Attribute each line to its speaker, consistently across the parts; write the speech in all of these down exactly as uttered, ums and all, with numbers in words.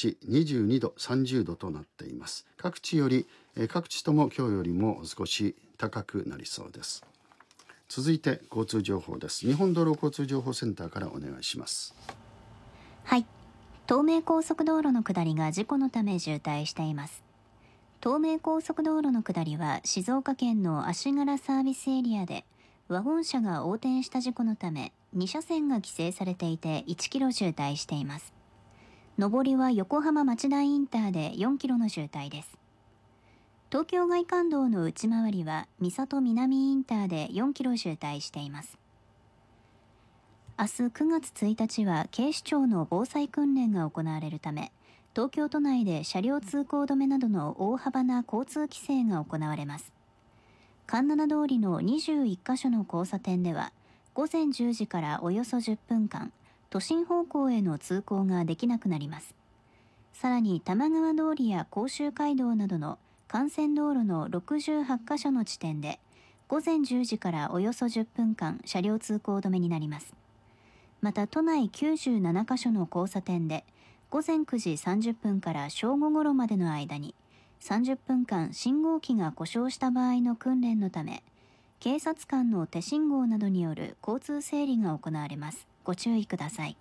Speaker 1: 市にじゅうにど、さんじゅうどとなっています。各地より、えー各地とも今日よりも少し高くなりそうです。続いて交通情報です。日本道路交通情報センターからお願いします。
Speaker 2: はい。東名高速道路の下りが事故のため渋滞しています。東名高速道路の下りは静岡県の足柄サービスエリアでワゴン車が横転した事故のために車線が規制されていていちキロ渋滞しています。上りは横浜町田インターでよんキロの渋滞です。東京外環道の内回りは三郷南インターでよんキロ渋滞しています。明日くがつついたちは警視庁の防災訓練が行われるため、東京都内で車両通行止めなどの大幅な交通規制が行われます。環七通りのにじゅういっかしょの交差点では、午前じゅうじからおよそじゅっぷんかん、都心方向への通行ができなくなります。さらに玉川通りや甲州街道などの幹線道路のろくじゅうはっかしょの地点で、午前じゅうじからおよそじゅっぷんかん車両通行止めになります。また都内きゅうじゅうななかしょの交差点で午前くじさんじゅっぷんから正午ごろまでの間にさんじゅっぷんかん信号機が故障した場合の訓練のため、警察官の手信号などによる交通整理が行われます。ご注意ください。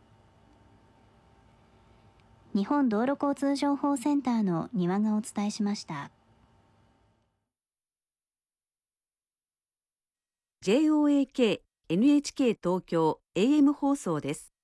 Speaker 2: 日本道路交通情報センターの庭がお伝えしました。
Speaker 3: ジェイオーエーケー エヌエイチケー 東京 エーエム 放送です。